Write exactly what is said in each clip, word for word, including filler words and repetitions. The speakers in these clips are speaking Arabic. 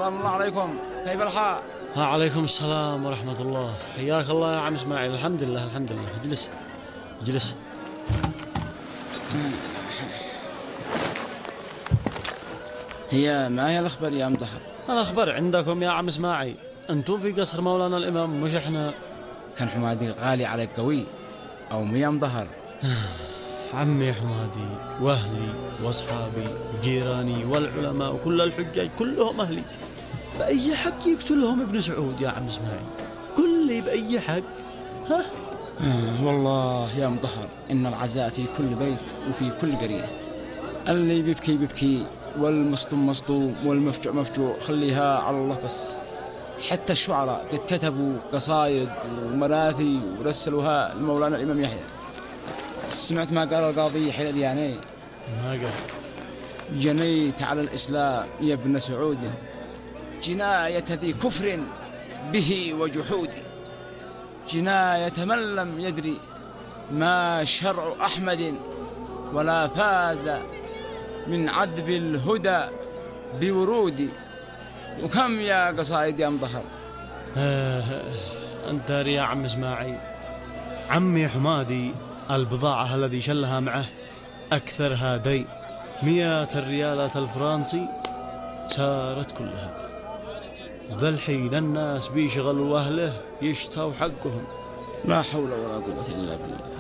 سلام الله عليكم، كيف الحال؟ ها عليكم السلام ورحمة الله، حياك الله يا عم اسماعيل. الحمد لله الحمد لله. اجلس اجلس. هي ما هي الأخبار يا مدحر؟ الأخبار عندكم يا عم اسماعيل، أنتوا في قصر مولانا الإمام مش إحنا. كان حمادي غالي عليك قوي أو مي يا مدحر؟ عمي حمادي وأهلي وأصحابي وجيراني والعلماء وكل الحجاج كلهم أهلي، بأي حق يقتلهم ابن سعود يا عم اسماعيل؟ قل لي بأي حق؟ ها؟ آه والله يا مدحر إن العزاء في كل بيت وفي كل قرية، اللي بيبكي بيبكي والمصطوم مصطوم والمفجوع مفجوع، خليها على الله بس. حتى الشعراء قد كتبوا قصايد ومراثي ورسلوها لمولانا الإمام يحيى. سمعت ما قال القاضي حيل دياني؟ ما قال؟ جنيت على الإسلام يا ابن سعود جناية ذي كفر به وجحود، جناية من لم يدري ما شرع أحمد ولا فاز من عذب الهدى بورود. وكم يا قصائد يا مظهر؟ آه أنت يا عم إسماعيل، عمي حمادي البضاعة الذي شلها معه أكثر هادي مئات الريالات الفرنسي سارت كلها. ذا الحين الناس بيشغلوا أهله يشتوا حقهم. لا حول ولا قوة إلا بالله.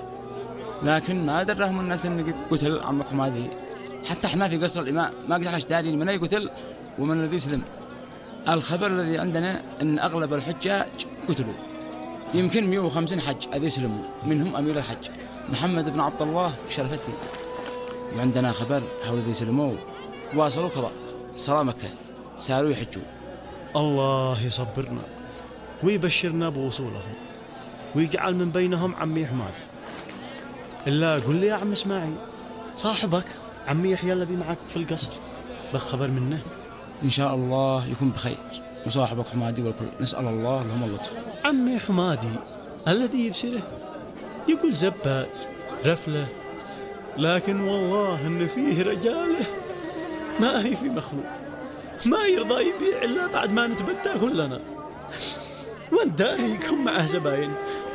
لكن ما درهم الناس أن قتل عمك حمادي. حتى احنا في قصر الإمام ما قد احنا دارين من يقتل ومن الذي سلم. الخبر الذي عندنا أن أغلب الحجاج قتلوا، يمكن مئة وخمسين حج الذي سلموا، منهم أمير الحج محمد بن عبد الله شرف الدين. وعندنا خبر حول الذي سلموا واصلوا قضاء صار مكة، ساروا يحجوا. الله يصبرنا ويبشرنا بوصولهم ويجعل من بينهم عمي حمادي. إلا قل لي يا عم إسماعيل، صاحبك عمي يحيى الذي معك في القصر بخ خبر منه؟ إن شاء الله يكون بخير، وصاحبك حمادي والكل نسأل الله لهم اللطف. عمي حمادي الذي يبصره يقول زباج رفله، لكن والله إن فيه رجاله ما هي في مخلوق ما يرضى يبيع إلا بعد ما نتبدى كلنا، وانت داريكم معه زباين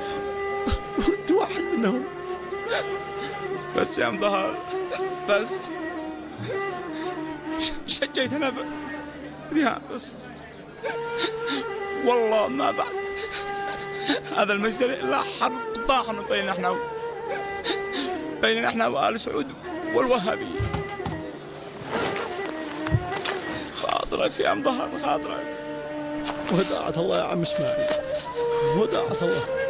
وانت واحد منهم. بس يا مظهر بس شجيتنا بها بس، والله ما بعد هذا المجزر إلا حرب طاحن بيننا احنا بيننا احنا وآل سعود والوهابيين. خاطرك يا مظهر خاطرك. وداعة الله يا عم اسماعيل، وداعة الله.